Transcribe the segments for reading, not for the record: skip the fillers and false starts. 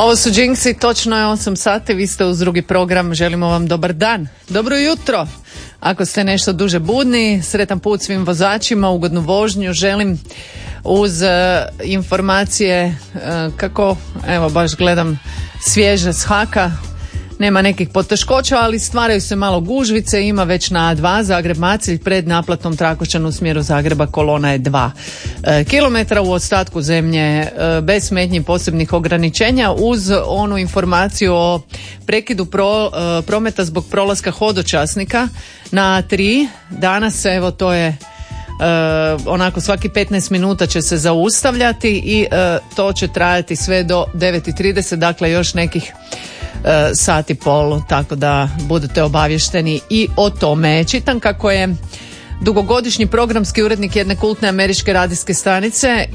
Ovo su Jinxi, točno je 8 sati, vi ste uz drugi program, želimo vam dobar dan, dobro jutro. Ako ste nešto duže budni, sretan put svim vozačima, ugodnu vožnju želim uz informacije kako, evo baš gledam svježe s Haka, nema nekih poteškoća, ali stvaraju se malo gužvice, ima već na A2 Zagreb-Macelj pred naplatnom Trakošćan u smjeru Zagreba, kolona je 2 kilometra, u ostatku zemlje bez smetnji posebnih ograničenja, uz onu informaciju o prekidu prometa zbog prolaska hodočasnika na A3. Danas, evo, to je onako svaki 15 minuta će se zaustavljati i to će trajati sve do 9:30, dakle još nekih sat i pol, tako da budete obavješteni i o tome. Čitam kako je dugogodišnji programski urednik jedne kultne američke radijske stanice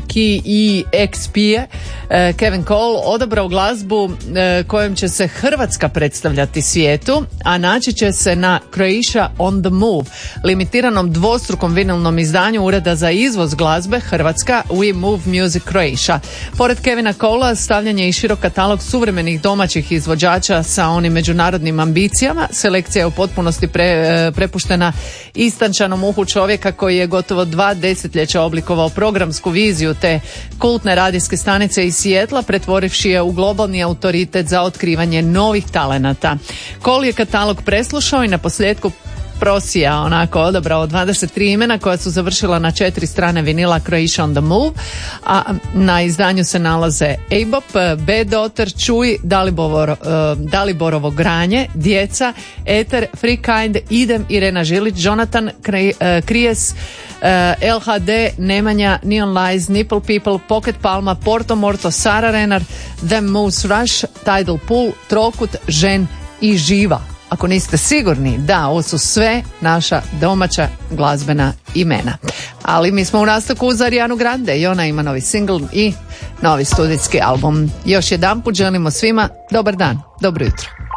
KEXP Kevin Cole odabrao glazbu kojom će se Hrvatska predstavljati svijetu, a naći će se na Croatia on the Move, limitiranom dvostrukom vinilnom izdanju Ureda za izvoz glazbe Hrvatska We Move Music Croatia. Pored Kevina Colea stavljen je i širok katalog suvremenih domaćih izvođača sa onim međunarodnim ambicijama. Selekcija je u potpunosti prepuštena istančanom uhu čovjeka koji je gotovo 2 desetljeća oblikovao programsku viziju te kultne radijske stanice iz Sijetla, pretvorivši je u globalni autoritet za otkrivanje novih talenata. Cole je katalog preslušao i na posljedku prosija onako odabrao 23 imena koja su završila na 4 strane vinila Croatia on the Move, a na izdanju se nalaze A-Bop, B-Daughter, Čuj, Daliborovo granje, Djeca, Eter, Free Kind, Idem, Irena Žilić, Jonathan, Krijes, LHD, Nemanja, Neon Lies, Nipple People, Pocket Palma, Porto Morto, Sara Renar, Them Moves Rush, Tidal Pool, Trokut, Žen i Živa. Ako niste sigurni, da, ovo su sve naša domaća glazbena imena. Ali mi smo u nastavku uz Arianu Grande i ona ima novi singl i novi studijski album. Još jedanput želimo svima dobar dan, dobro jutro.